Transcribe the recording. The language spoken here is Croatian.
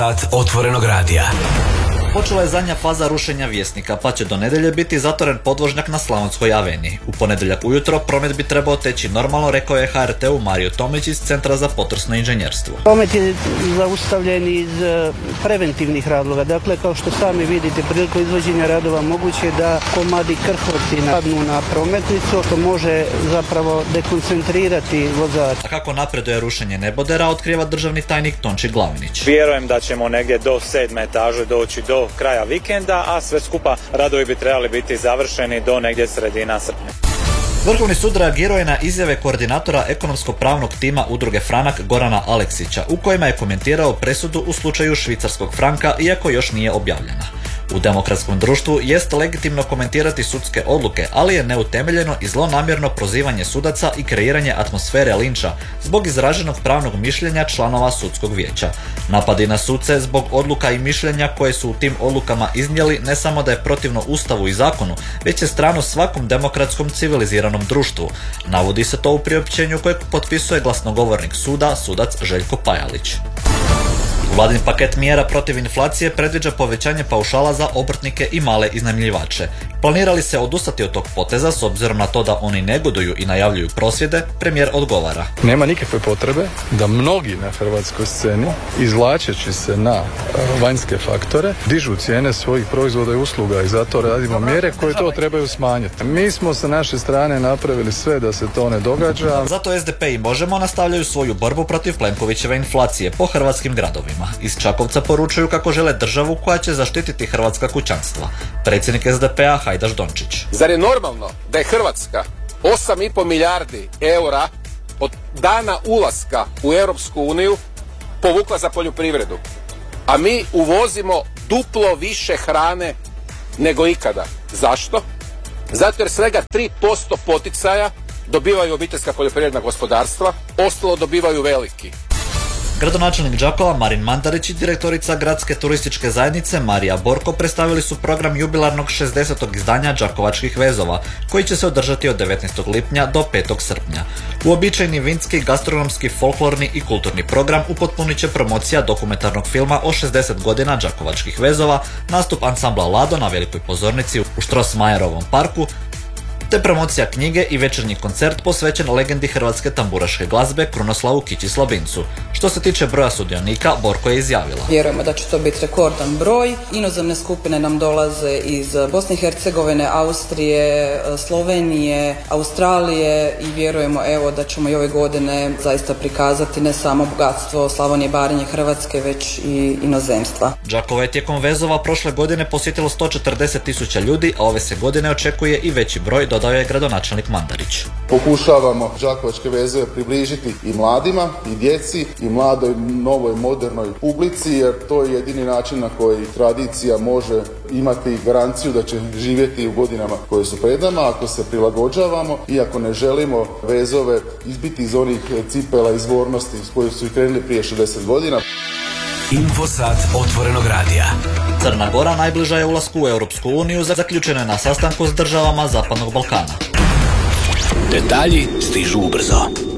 Otvorenog radija. Počela je zadnja faza rušenja Vjesnika, pa će do nedjelje biti zatvoren podvožnjak na Slavonskoj aveniji. U ponedjeljak ujutro promet bi trebao teći normalno, rekao je HRT-u Mario Tomić iz Centra za potresno inženjerstvo. Promet je zaustavljen iz preventivnih razloga. Dakle, kao što sami vidite, prilikom izvođenja radova moguće je da komadi krhovci napadnu na prometnicu, to može zapravo dekoncentrirati vozač. A kako napreduje rušenje nebodera, otkriva državni tajnik Tonči Glavinić. Vjerujem da ćemo negdje do 7. etaže doći do kraja vikenda, a sve skupa radovi bi trebali biti završeni do negdje sredina srpnja. Vrhovni sud reagirao je na izjave koordinatora ekonomsko-pravnog tima Udruge Franak Gorana Aleksića, u kojima je komentirao presudu u slučaju švicarskog franka, iako još nije objavljena. U demokratskom društvu jest legitimno komentirati sudske odluke, ali je neutemeljeno i zlonamjerno prozivanje sudaca i kreiranje atmosfere linča zbog izraženog pravnog mišljenja članova sudskog vijeća. Napadi na suce zbog odluka i mišljenja koje su u tim odlukama iznijeli ne samo da je protivno Ustavu i zakonu, već je strano svakom demokratskom civiliziranom društvu. Navodi se to u priopćenju kojeg potpisuje glasnogovornik suda, sudac Željko Pajalić. Vladin paket mjera protiv inflacije predviđa povećanje paušala za obrtnike i male iznajmljivače. Planirali se odustati od tog poteza s obzirom na to da oni negoduju i najavljuju prosvjede, premijer odgovara. Nema nikakve potrebe da mnogi na hrvatskoj sceni, izvlačeći se na vanjske faktore, dižu cijene svojih proizvoda i usluga i zato radimo mjere koje to trebaju smanjiti. Mi smo sa naše strane napravili sve da se to ne događa. Zato SDP i Možemo nastavljaju svoju borbu protiv Plenkovićeve inflacije po hrvatskim gradovima. Iz Čakovca poručuju kako žele državu koja će zaštititi hrvatska kućanstva. Predsjednik SDP-a Hajdaš Dončić. Zar je normalno da je Hrvatska 8,5 milijardi eura od dana ulaska u Europsku uniju povukla za poljoprivredu, a mi uvozimo duplo više hrane nego ikada? Zašto? Zato jer svega 3% poticaja dobivaju obiteljska poljoprivredna gospodarstva, ostalo dobivaju veliki. Gradonačelnik Đakova Marin Mandarić i direktorica gradske turističke zajednice Marija Borko predstavili su program jubilarnog 60. izdanja Đakovačkih vezova, koji će se održati od 19. lipnja do 5. srpnja. Uobičajeni vinski, gastronomski, folklorni i kulturni program upotpunit će promocija dokumentarnog filma o 60 godina Đakovačkih vezova, nastup ansambla Lado na velikoj pozornici u Strossmayerovom parku, te promocija knjige i večernji koncert posvećen legendi hrvatske tamburaške glazbe Krunoslavu Kići Slabincu. Što se tiče broja sudionika, Borko je izjavila. Vjerujemo da će to biti rekordan broj. Inozemne skupine nam dolaze iz Bosne i Hercegovine, Austrije, Slovenije, Australije i vjerujemo da ćemo i ove godine zaista prikazati ne samo bogatstvo Slavonije, Baranje, Hrvatske, već i inozemstva. Đakovo je tijekom vezova prošle godine posjetilo 140.000 ljudi, a ove se godine očekuje i veći broj, dodao je gradonačelnik Mandarić. Pokušavamo Đakovačke vezove približiti i mladima, i djeci, i mladoj, novoj, modernoj publici, jer to je jedini način na koji tradicija može imati garanciju da će živjeti u godinama koje su pred nama. Ako se prilagođavamo i ako ne želimo vezove izbiti iz onih cipela izvornosti s kojih su i krenuli prije 60 godina. Infosat Otvorenog radija. Crna Gora najbliža je ulasku u Europsku uniju, zaključeno je na sastanku s državama Zapadnog Balkana. Detalji stižu ubrzo.